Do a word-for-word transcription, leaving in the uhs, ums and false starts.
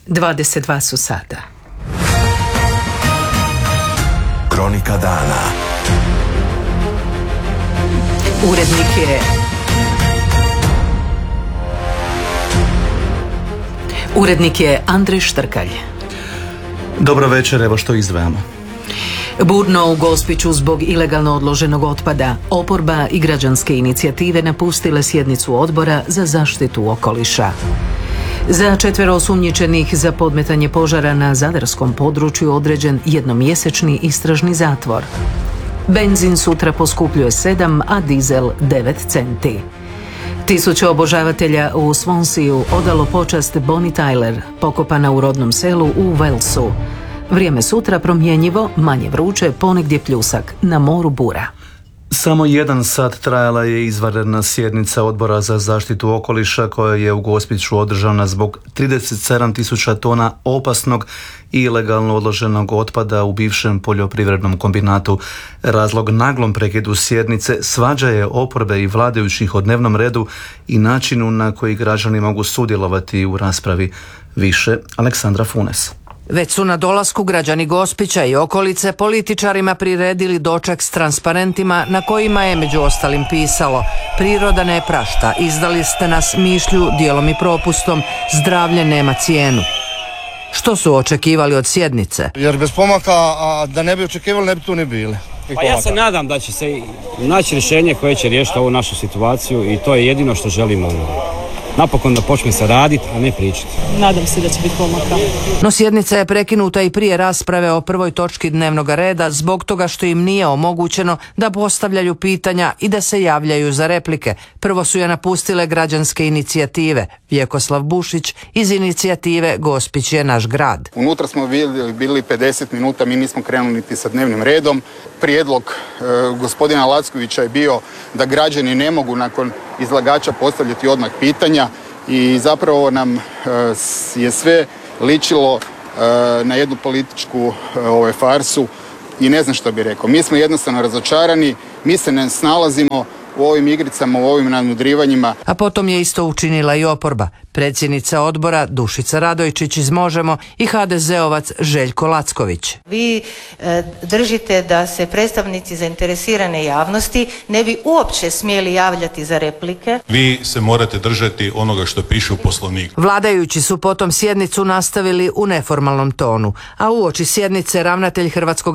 dvadeset dva su sata. Kronika dana. Urednik je Urednik je Andrej Štrkalj. Dobro večer, evo što izdvajamo. Burno u Gospiću zbog ilegalno odloženog otpada. Oporba i građanske inicijative napustile sjednicu odbora za zaštitu okoliša. Za četvero osumnjičenih za podmetanje požara na zadarskom području određen jednomjesečni istražni zatvor. Benzin sutra poskupljuje sedam, a dizel devet centi. Tisuće obožavatelja u Swansea odalo počast Bonnie Tyler, pokopana u rodnom selu u Walesu. Vrijeme sutra promjenjivo, manje vruće, ponegdje pljusak, na moru bura. Samo jedan sat trajala je izvanredna sjednica Odbora za zaštitu okoliša koja je u Gospiću održana zbog trideset sedam tisuća tona opasnog i ilegalno odloženog otpada u bivšem poljoprivrednom kombinatu. Razlog naglom prekidu sjednice svađa je oporbe i vladajućih o dnevnom redu i načinu na koji građani mogu sudjelovati u raspravi. Više Aleksandra Funes. Već su na dolasku građani Gospića i okolice političarima priredili doček s transparentima na kojima je među ostalim pisalo: priroda ne prašta, izdali ste nas mišlju, dijelom i propustom, zdravlje nema cijenu. Što su očekivali od sjednice? Jer bez pomaka, a da ne bi očekivali, ne bi tu ni bili. Pa ja se nadam da će se naći rješenje koje će riješiti ovu našu situaciju i to je jedino što želimo. Napokon da počne se raditi, a ne pričati. Nadam se da će biti pomaka. No sjednica je prekinuta i prije rasprave o prvoj točki dnevnog reda zbog toga što im nije omogućeno da postavljaju pitanja i da se javljaju za replike. Prvo su je napustile građanske inicijative. Vjekoslav Bušić iz inicijative Gospić je naš grad. Unutra smo bili, bili pedeset minuta, mi nismo krenuli niti sa dnevnim redom. Prijedlog e, gospodina Lackovića je bio da građani ne mogu nakon izlagača postavljati odmah pitanja i zapravo nam e, je sve ličilo e, na jednu političku e, ove, farsu i ne znam što bih rekao. Mi smo jednostavno razočarani, mi se ne snalazimo u ovim igricama, u ovim nadmudrivanjima. A potom je isto učinila i oporba. Predsjednica odbora Dušica Radojčić iz Možemo i ha de zeovac Željko Lacković. Vi e, držite da se predstavnici zainteresirane javnosti ne bi uopće smjeli javljati za replike. Vi se morate držati onoga što piše u Poslovniku. Vladajući su potom sjednicu nastavili u neformalnom tonu, a uoči sjednice ravnatelj Hrvatskog